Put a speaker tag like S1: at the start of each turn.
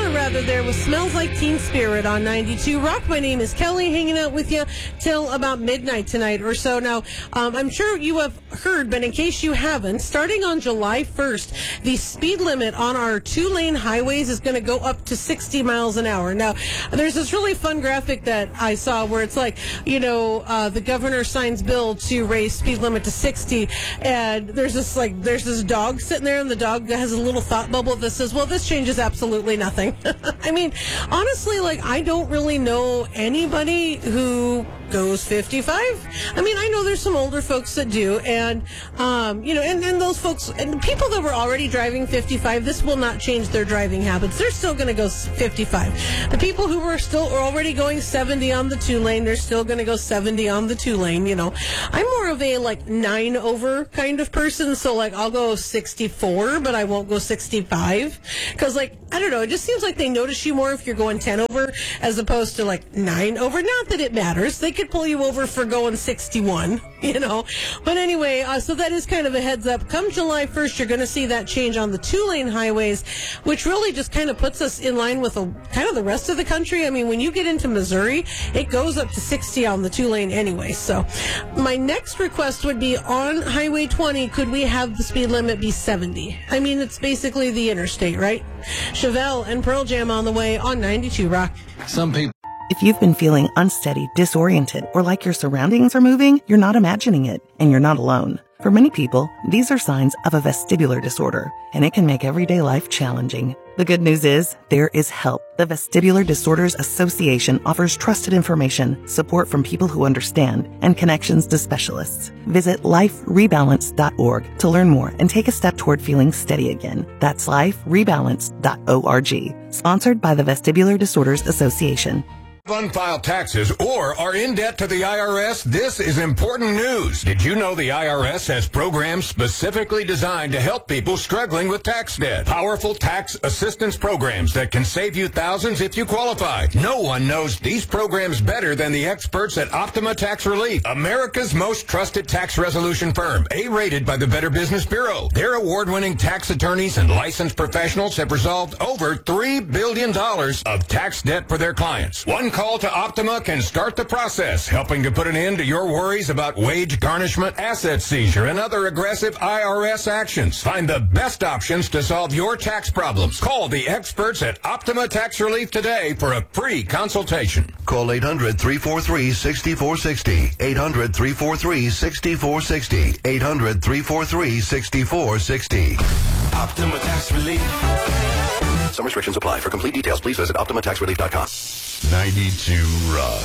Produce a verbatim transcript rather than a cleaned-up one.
S1: Tyler Rather there with Smells Like Teen Spirit on ninety-two Rock. My name is Kelly, hanging out with you till about midnight tonight or so. Now, um, I'm sure you have heard, but in case you haven't, starting on July first, the speed limit on our two-lane highways is going to go up to sixty miles an hour. Now, there's this really fun graphic that I saw where it's like, you know, uh, the governor signs bill to raise speed limit to sixty, and there's this like there's this dog sitting there, and the dog has a little thought bubble that says, well, this changes absolutely nothing. I mean, honestly, like, I don't really know anybody who goes fifty-five. I mean, I know there's some older folks that do, and, um, you know, and, and those folks, and people that were already driving fifty-five, this will not change their driving habits. They're still going to go fifty-five. The people who were still already going seventy on the two lane, they're still going to go seventy on the two lane, you know. I'm more of a, like, nine over kind of person, so, like, I'll go sixty-four, but I won't go sixty-five, because, like, I don't know, it just seems like they notice you more if you're going ten over as opposed to, like, nine over. Not that it matters. They could pull you over for going sixty-one, you know. But anyway, uh, so that is kind of a heads up. Come July first, you're going to see that change on the two-lane highways, which really just kind of puts us in line with a, kind of the rest of the country. I mean, when you get into Missouri, it goes up to sixty on the two-lane anyway. So my next request would be on Highway twenty, could we have the speed limit be seventy? I mean, it's basically the interstate, right? Chevelle and Pearl Jam on the way on ninety-two Rock.
S2: Some people.
S3: If you've been feeling unsteady, disoriented, or like your surroundings are moving, you're not imagining it, and you're not alone. For many people, these are signs of a vestibular disorder, and it can make everyday life challenging. The good news is, there is help. The Vestibular Disorders Association offers trusted information, support from people who understand, and connections to specialists. Visit life rebalance dot org to learn more and take a step toward feeling steady again. That's life rebalance dot org. Sponsored by the Vestibular Disorders Association.
S4: Unfiled taxes or are in debt to the I R S, this is important news. Did you know the I R S has programs specifically designed to help people struggling with tax debt? Powerful tax assistance programs that can save you thousands if you qualify. No one knows these programs better than the experts at Optima Tax Relief, America's most trusted tax resolution firm, A-rated by the Better Business Bureau. Their award-winning tax attorneys and licensed professionals have resolved over three billion dollars of tax debt for their clients. One call to Optima can start the process, helping to put an end to your worries about wage garnishment, asset seizure, and other aggressive I R S actions. Find the best options to solve your tax problems. Call the experts at Optima Tax Relief today for a free consultation.
S5: Call eight hundred, three four three, six four six zero. eight hundred, three four three, six four six zero. eight hundred, three four three, six four six zero.
S6: Optima Tax Relief.
S5: Some restrictions apply. For complete details, please visit optima tax relief dot com.
S6: ninety-two Rock.